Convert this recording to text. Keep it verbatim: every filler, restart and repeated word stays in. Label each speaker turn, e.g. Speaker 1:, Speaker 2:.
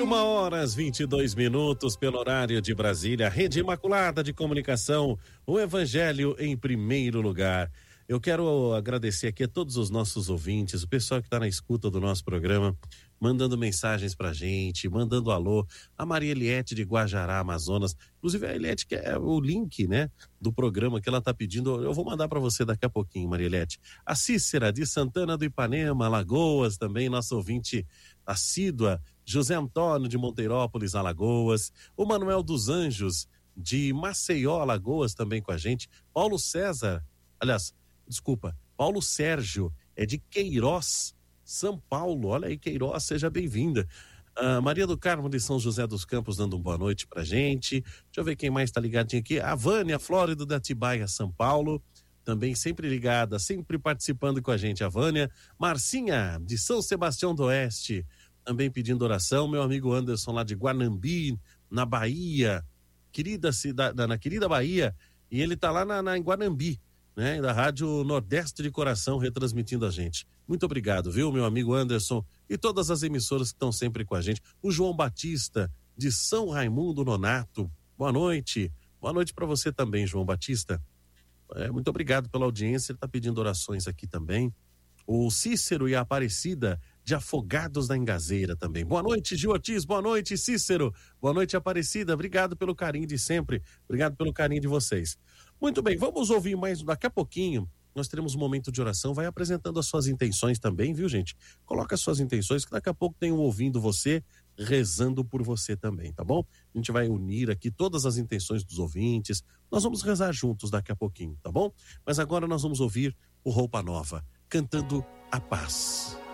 Speaker 1: uma hora e vinte e dois minutos pelo horário de Brasília, Rede Imaculada de Comunicação, o Evangelho em primeiro lugar. Eu quero agradecer aqui a todos os nossos ouvintes, o pessoal que está na escuta do nosso programa, mandando mensagens pra gente, mandando alô. A Maria Eliette de Guajará, Amazonas. Inclusive a Eliette, que é o link, né, do programa que ela tá pedindo. Eu vou mandar para você daqui a pouquinho, Maria Eliette. A Cícera de Santana do Ipanema, Alagoas, também nosso ouvinte assídua. José Antônio de Monteirópolis, Alagoas. O Manuel dos Anjos de Maceió, Alagoas, também com a gente. Paulo César, aliás, desculpa, Paulo Sérgio é de Queiroz, São Paulo. Olha aí, Queiroz, seja bem-vinda. Uh, Maria do Carmo de São José dos Campos dando uma boa noite pra gente. Deixa eu ver quem mais tá ligadinho aqui. A Vânia Flórida da Atibaia, São Paulo, também sempre ligada, sempre participando com a gente. A Vânia. Marcinha de São Sebastião do Oeste, também pedindo oração. Meu amigo Anderson lá de Guanambi, na Bahia, querida cidade, na querida Bahia, e ele tá lá na, na em Guanambi, né, da Rádio Nordeste de Coração, retransmitindo a gente. Muito obrigado, viu, meu amigo Anderson, e todas as emissoras que estão sempre com a gente. O João Batista, de São Raimundo Nonato, boa noite. Boa noite para você também, João Batista. É, muito obrigado pela audiência, ele está pedindo orações aqui também. O Cícero e a Aparecida, de Afogados da Engazeira também. Boa noite, Gil Ortiz, boa noite, Cícero. Boa noite, Aparecida, obrigado pelo carinho de sempre, obrigado pelo carinho de vocês. Muito bem, vamos ouvir mais daqui a pouquinho. Nós teremos um momento de oração, vai apresentando as suas intenções também, viu, gente? Coloca as suas intenções, que daqui a pouco tem um ouvindo você, rezando por você também, tá bom? A gente vai unir aqui todas as intenções dos ouvintes, nós vamos rezar juntos daqui a pouquinho, tá bom? Mas agora nós vamos ouvir o Roupa Nova, cantando A Paz.